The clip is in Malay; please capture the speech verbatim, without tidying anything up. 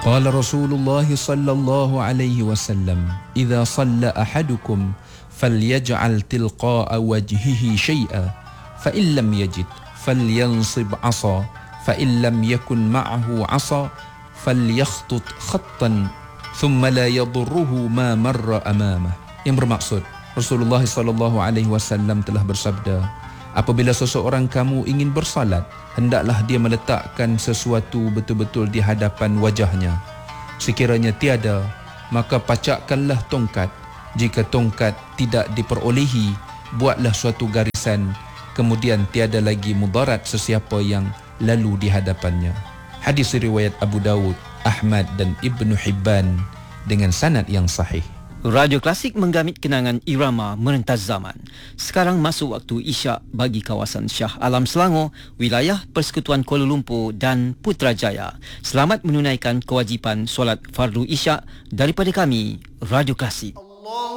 Qala Rasulullah sallallahu alaihi wasallam, "Idza shalla ahadukum falyaj'al tilqa'a wajhihi shay'an, fa in lam yajid falyansib 'asa, fa in lam yakun ma'ahu 'asa falyakhtut khattan thumma la yadurruhu ma marra amamah." Yang bermaksud, Rasulullah sallallahu alaihi wasallam telah bersabda, apabila seseorang kamu ingin bersalat, hendaklah dia meletakkan sesuatu betul-betul di hadapan wajahnya. Sekiranya tiada, maka pacakkanlah tongkat. Jika tongkat tidak diperolehi, buatlah suatu garisan, kemudian tiada lagi mudarat sesiapa yang lalu di hadapannya. Hadis riwayat Abu Dawud, Ahmad dan Ibnu Hibban dengan sanad yang sahih. Radio Klasik menggamit kenangan irama merentas zaman. Sekarang masuk waktu isyak bagi kawasan Shah Alam Selangor, wilayah Persekutuan Kuala Lumpur dan Putrajaya. Selamat menunaikan kewajipan solat fardu isyak daripada kami, Radio Klasik.